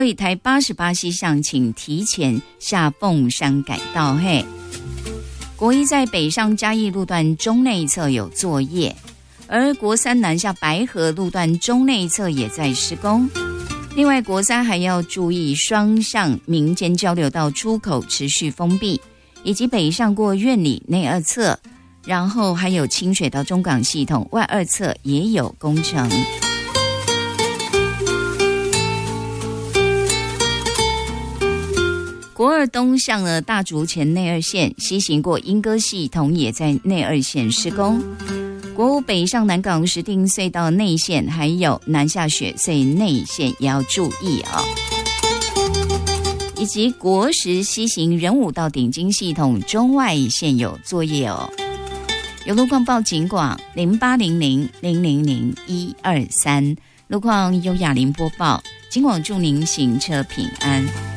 所以台88西向请提前下凤山改道。国一在北上嘉义路段中内侧有作业，而国三南下白河路段中内侧也在施工。另外国三还要注意双向民间交流道出口持续封闭，以及北上过苑里内二侧，然后还有清水到中港系统外二侧也有工程。国二东向的大竹前内二线西行过莺歌系统也在内二线施工。国五北上南港石碇隧道内线还有南下雪隧内线也要注意以及国十西行仁武到顶金系统中外线有作业有路况报警广0800000123，路况优雅林播报，警广祝您行车平安。